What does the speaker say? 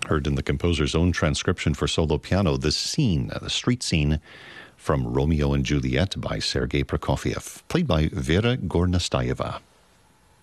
Heard in the composer's own transcription for solo piano, the scene, the street scene from Romeo and Juliet by Sergei Prokofiev, played by Vera Gornastayeva.